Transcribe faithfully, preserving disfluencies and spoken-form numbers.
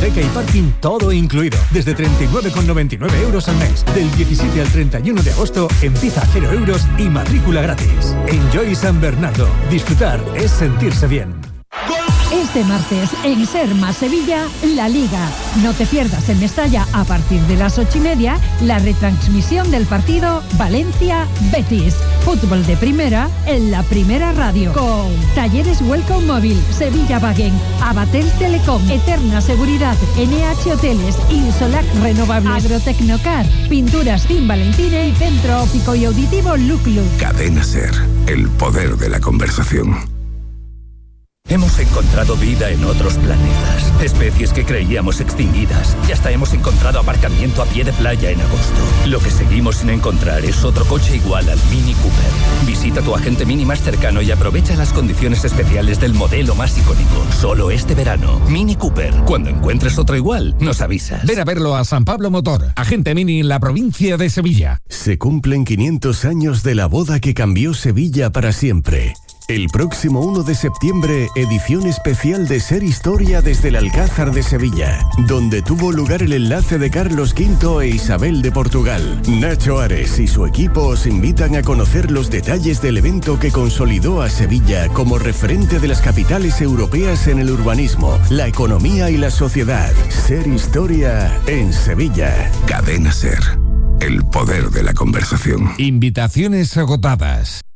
hipoteca y parking todo incluido. Desde treinta y nueve con noventa y nueve euros al mes. Del diecisiete al treinta y uno de agosto empieza a cero euros y matrícula gratis. Enjoy San Bernardo. Disfrutar es sentirse bien. Este martes en Ser Más Sevilla, la Liga. No te pierdas en Mestalla a partir de las ocho y media la retransmisión del partido Valencia-Betis. Fútbol de primera en la Primera Radio. Con Talleres Welcome Móvil, Sevilla Wagen, Abatel Telecom, Eterna Seguridad, N H Hoteles, Insolac Renovables, Agrotecnocar, Pinturas Team Valentine y Centro Óptico y Auditivo Look Look. Cadena Ser, el poder de la conversación. Hemos encontrado vida en otros planetas, especies que creíamos extinguidas, y hasta hemos encontrado aparcamiento a pie de playa en agosto. Lo que seguimos sin encontrar es otro coche igual al Mini Cooper. Visita tu agente Mini más cercano y aprovecha las condiciones especiales del modelo más icónico. Solo este verano. Mini Cooper. Cuando encuentres otro igual, nos avisas. Ven a verlo a San Pablo Motor, agente Mini en la provincia de Sevilla. Se cumplen quinientos años de la boda que cambió Sevilla para siempre. El próximo uno de septiembre, edición especial de Ser Historia desde el Alcázar de Sevilla, donde tuvo lugar el enlace de Carlos quinto e Isabel de Portugal. Nacho Ares y su equipo os invitan a conocer los detalles del evento que consolidó a Sevilla como referente de las capitales europeas en el urbanismo, la economía y la sociedad. Ser Historia en Sevilla. Cadena Ser, el poder de la conversación. Invitaciones agotadas.